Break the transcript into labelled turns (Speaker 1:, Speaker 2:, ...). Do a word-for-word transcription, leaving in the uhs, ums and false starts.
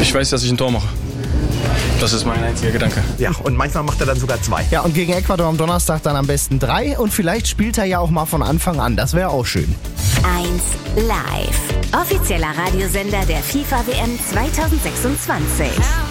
Speaker 1: Ich weiß, dass ich ein Tor mache. Das ist mein einziger Gedanke.
Speaker 2: Ja, und manchmal macht er dann sogar zwei.
Speaker 3: Ja, und gegen Ecuador am Donnerstag dann am besten drei. Und vielleicht spielt er ja auch mal von Anfang an. Das wäre auch schön.
Speaker 4: eins Live. Offizieller Radiosender der FIFA W M zwanzig sechsundzwanzig.